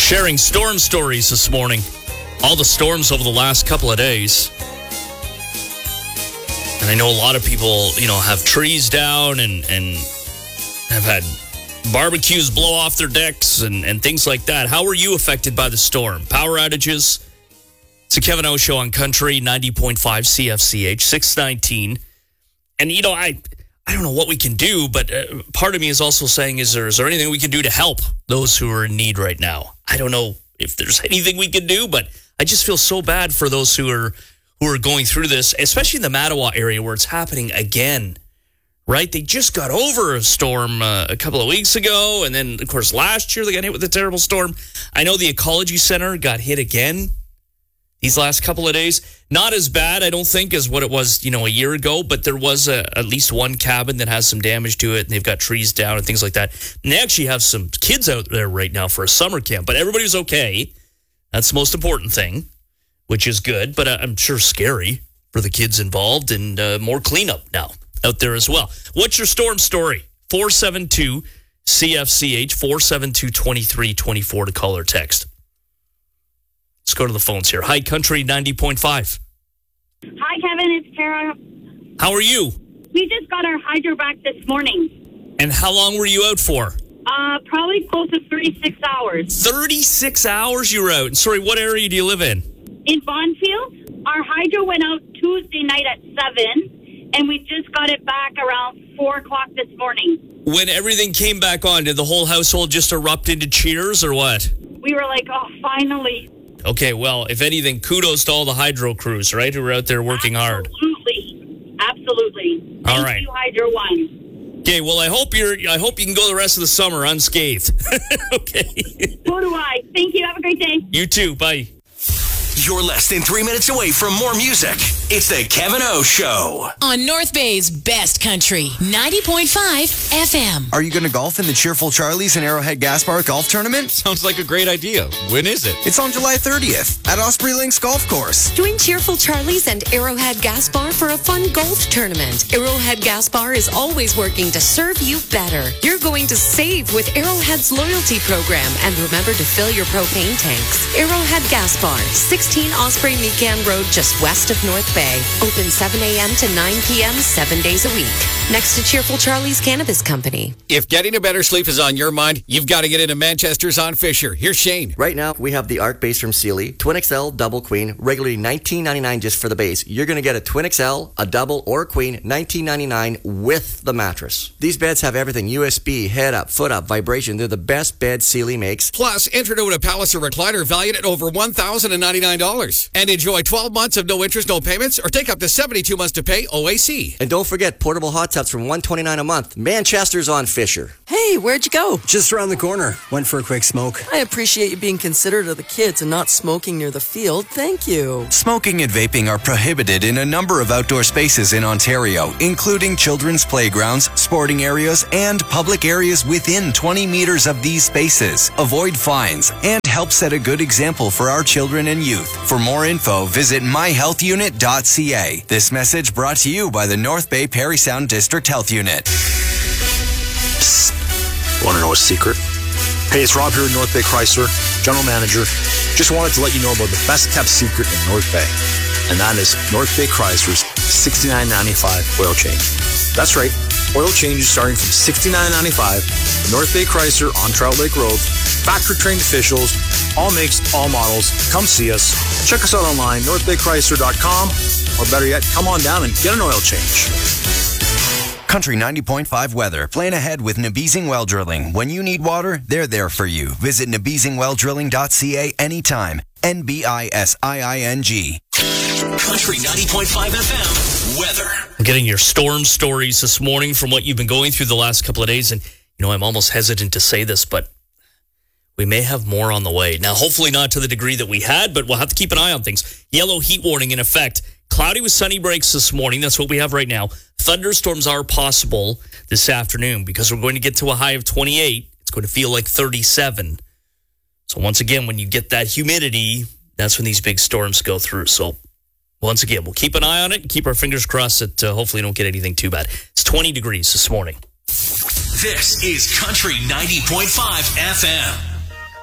Sharing storm stories this morning. All the storms over the last couple of days. And I know a lot of people, have trees down and have had barbecues blow off their decks and things like that. How were you affected by the storm? Power outages? It's a Kevin O Show on Country 90.5 CFCH 619. And, I don't know what we can do, but part of me is also saying, is there anything we can do to help those who are in need right now? I don't know if there's anything we can do, but I just feel so bad for those who are going through this, especially in the Mattawa area where it's happening again, right? They just got over a storm a couple of weeks ago, and then, of course, last year they got hit with a terrible storm. I know the Ecology Center got hit again these last couple of days. Not as bad, I don't think, as what it was, a year ago, but there was at least one cabin that has some damage to it, and they've got trees down and things like that. And they actually have some kids out there right now for a summer camp, but everybody's okay. That's the most important thing, which is good, but I'm sure scary for the kids involved, and more cleanup now out there as well. What's your storm story? 472-CFCH, 472-2324 to call or text. Let's go to the phones here. Hi, Country 90.5. Hi, Kevin. It's Tara. How are you? We just got our hydro back this morning. And how long were you out for? Probably close to 36 hours. 36 hours you were out. Sorry, what area do you live in? In Bonfield. Our hydro went out Tuesday night at 7, and we just got it back around 4 o'clock this morning. When everything came back on, did the whole household just erupt into cheers or what? We were like, oh, finally. Okay, well, if anything, kudos to all the hydro crews, right, who are out there working hard. Absolutely. All Thank right. you, Hydro One. Okay, well, I hope you can go the rest of the summer unscathed. Okay. So do I. Thank you. Have a great day. You too. Bye. You're less than 3 minutes away from more music. It's the Kevin O Show. On North Bay's best country, 90.5 FM. Are you going to golf in the Cheerful Charlies and Arrowhead Gas Bar Golf Tournament? Sounds like a great idea. When is it? It's on July 30th at Osprey Links Golf Course. Join Cheerful Charlies and Arrowhead Gas Bar for a fun golf tournament. Arrowhead Gas Bar is always working to serve you better. You're going to save with Arrowhead's loyalty program, and remember to fill your propane tanks. Arrowhead Gas Bar, 16 Osprey Mecan Road, just west of North Bay. Open 7 a.m. to 9 p.m. 7 days a week. Next to Cheerful Charlie's Cannabis Company. If getting a better sleep is on your mind, you've got to get into Manchester's on Fisher. Here's Shane. Right now, we have the Arc base from Sealy. Twin XL, double queen, regularly $19.99 just for the base. You're going to get a Twin XL, a double, or a queen, $19.99 with the mattress. These beds have everything. USB, head up, foot up, vibration. They're the best bed Sealy makes. Plus, enter to win a Palliser recliner valued at over $1,099. And enjoy 12 months of no interest, no payments, or take up to 72 months to pay OAC. And don't forget, portable hot tubs from $129 a month. Manchester's on Fisher. Hey, where'd you go? Just around the corner. Went for a quick smoke. I appreciate you being considerate of the kids and not smoking near the field. Thank you. Smoking and vaping are prohibited in a number of outdoor spaces in Ontario, including children's playgrounds, sporting areas, and public areas within 20 meters of these spaces. Avoid fines and help set a good example for our children and youth. For more info, visit myhealthunit.ca. This message brought to you by the North Bay Parry Sound District Health Unit. Psst. Want to know a secret? Hey, it's Rob here at North Bay Chrysler, General Manager. Just wanted to let you know about the best kept secret in North Bay, and that is North Bay Chrysler's $69.95 oil change. That's right, oil changes starting from $69.95. North Bay Chrysler on Trout Lake Road. Factory-trained officials, all makes, all models. Come see us. Check us out online, northbaychrysler.com, or better yet, come on down and get an oil change. Country 90.5 weather. Plan ahead with Nabizing Well Drilling. When you need water, they're there for you. Visit nabizingwelldrilling.ca anytime. NBISIING. Country 90.5 FM weather. I'm getting your storm stories this morning from what you've been going through the last couple of days. And, I'm almost hesitant to say this, but we may have more on the way. Now, hopefully not to the degree that we had, but we'll have to keep an eye on things. Yellow heat warning in effect. Cloudy with sunny breaks this morning. That's what we have right now. Thunderstorms are possible this afternoon because we're going to get to a high of 28. It's going to feel like 37. So once again, when you get that humidity, that's when these big storms go through. So once again, we'll keep an eye on it and keep our fingers crossed that hopefully don't get anything too bad. It's 20 degrees this morning. This is Country 90.5 FM.